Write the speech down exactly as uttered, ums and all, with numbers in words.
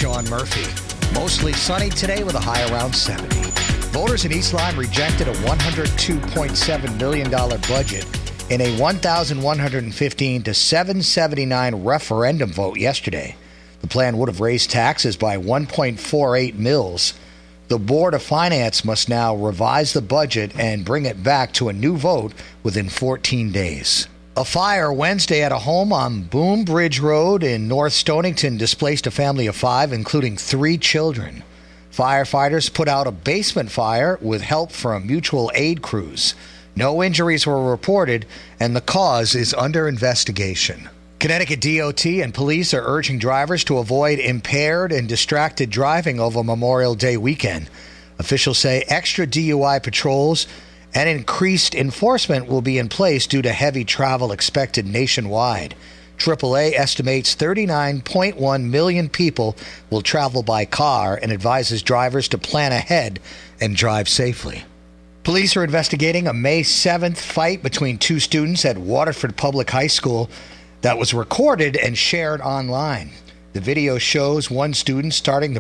Sean Murphy. Mostly sunny today with a high around seventy. Voters in East Lyme rejected a one hundred two point seven million dollars budget in a one thousand one hundred fifteen to seven seventy-nine referendum vote yesterday. The plan would have raised taxes by one point four eight mils. The Board of Finance must now revise the budget and bring it back to a new vote within fourteen days. A fire Wednesday at a home on Boom Bridge Road in North Stonington displaced a family of five, including three children. Firefighters put out a basement fire with help from mutual aid crews. No injuries were reported, and the cause is under investigation. Connecticut D O T and police are urging drivers to avoid impaired and distracted driving over Memorial Day weekend. Officials say extra D U I patrols and increased enforcement will be in place due to heavy travel expected nationwide. triple A estimates thirty-nine point one million people will travel by car and advises drivers to plan ahead and drive safely. Police are investigating a May seventh fight between two students at Waterford Public High School that was recorded and shared online. The video shows one student starting to